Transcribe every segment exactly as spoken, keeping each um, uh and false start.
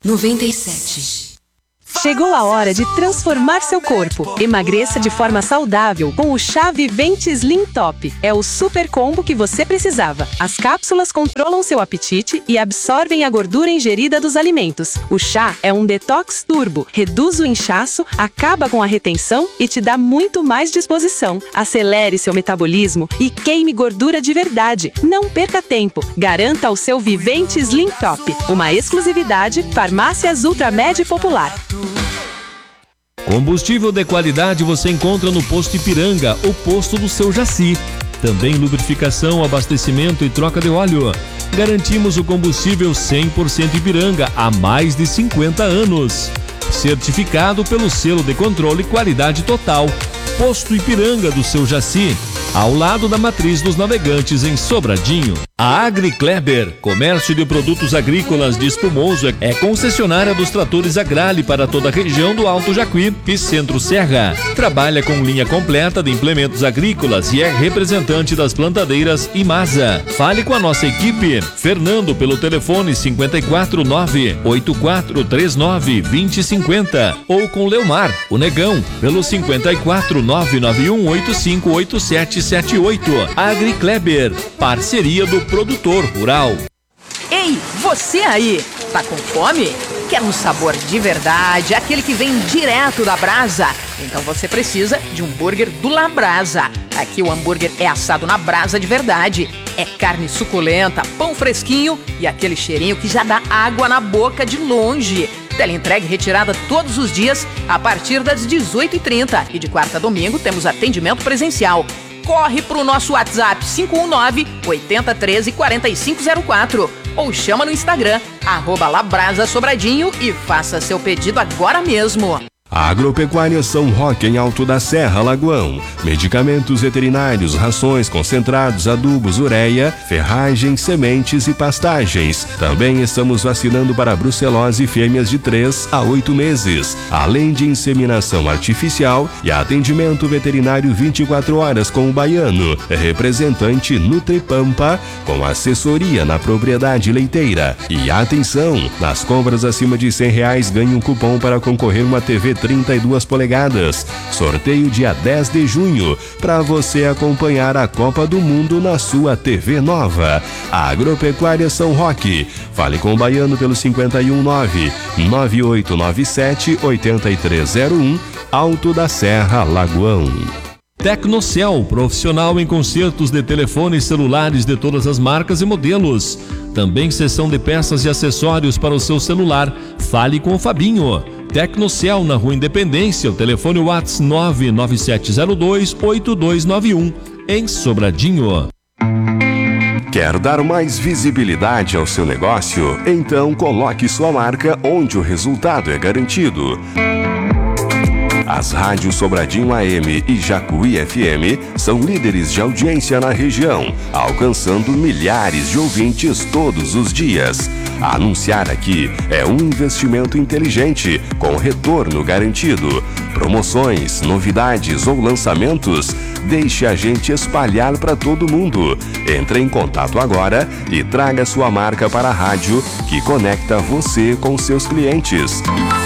noventa e sete. Chegou a hora de transformar seu corpo. Emagreça de forma saudável com o Chá Vivente Slim Top. É o super combo que você precisava. As cápsulas controlam seu apetite e absorvem a gordura ingerida dos alimentos. O chá é um detox turbo, reduz o inchaço, acaba com a retenção e te dá muito mais disposição. Acelere seu metabolismo e queime gordura de verdade. Não perca tempo. Garanta o seu Vivente Slim Top. Uma exclusividade Farmácias Ultramed Popular. Combustível de qualidade você encontra no Posto Ipiranga, o posto do seu Jaci. Também lubrificação, abastecimento e troca de óleo. Garantimos o combustível cem por cento Ipiranga há mais de cinquenta anos. Certificado pelo selo de controle Qualidade Total. Posto Ipiranga do seu Jaci, ao lado da Matriz dos Navegantes em Sobradinho. A Agri Kleber, comércio de produtos agrícolas de Espumoso, é concessionária dos tratores Agrale para toda a região do Alto Jacuí e Centro-Serra. Trabalha com linha completa de implementos agrícolas e é representante das plantadeiras Imasa. Fale com a nossa equipe. Fernando pelo telefone cinco quatro nove, oito quatro três nove, dois zero cinco zero ou com Leomar, o Negão, pelo cinco quatro nove nove um oito cinco oito sete sete oito. Agri Kleber, parceria do produtor rural. Ei, você aí, tá com fome? Quer um sabor de verdade, aquele que vem direto da brasa? Então você precisa de um hambúrguer do La Brasa. Aqui o hambúrguer é assado na brasa de verdade. É carne suculenta, pão fresquinho e aquele cheirinho que já dá água na boca de longe. Teleentrega e retirada todos os dias a partir das dezoito e trinta. E de quarta a domingo temos atendimento presencial. Corre pro nosso WhatsApp cinco um nove, oito zero um três, quatro cinco zero quatro ou chama no Instagram, arroba Labrasa Sobradinho e faça seu pedido agora mesmo. Agropecuária São Roque em Alto da Serra, Lagoão. Medicamentos veterinários, rações, concentrados, adubos, ureia, ferragens, sementes e pastagens. Também estamos vacinando para brucelose fêmeas de três a oito meses, além de inseminação artificial e atendimento veterinário vinte e quatro horas com o Baiano, representante Nutripampa, com assessoria na propriedade leiteira. E atenção, nas compras acima de cem reais ganhe um cupom para concorrer uma T V trinta e duas polegadas. Sorteio dia dez de junho, para você acompanhar a Copa do Mundo na sua T V nova. Agropecuária São Roque. Fale com o Baiano pelo cinco um nove, nove oito nove sete, oito três zero um, Alto da Serra, Lagoão. Tecnocel, profissional em consertos de telefones celulares de todas as marcas e modelos. Também seção de peças e acessórios para o seu celular. Fale com o Fabinho. Tecnocel na Rua Independência, o telefone WhatsApp nove nove sete zero dois, oito dois nove um, em Sobradinho. Quer dar mais visibilidade ao seu negócio? Então coloque sua marca onde o resultado é garantido. As rádios Sobradinho A M e Jacuí F M são líderes de audiência na região, alcançando milhares de ouvintes todos os dias. Anunciar aqui é um investimento inteligente, com retorno garantido. Promoções, novidades ou lançamentos, deixe a gente espalhar para todo mundo. Entre em contato agora e traga sua marca para a rádio que conecta você com seus clientes.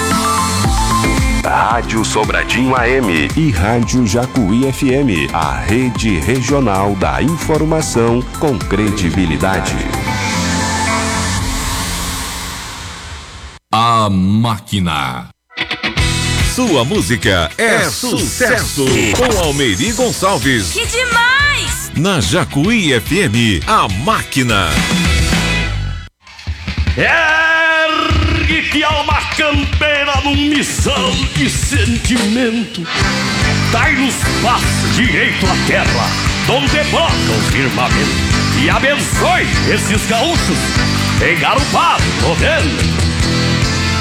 Rádio Sobradinho A M e Rádio Jacuí F M, a rede regional da informação com credibilidade. A Máquina. Sua música é, é sucesso. Com Almeri Gonçalves. Que demais! Na Jacuí F M, A Máquina. Ergue que alma campeira num missão de sentimento. Dai-nos paz direito à terra, donde broca o firmamento. E abençoe esses gaúchos engarupados, rodando.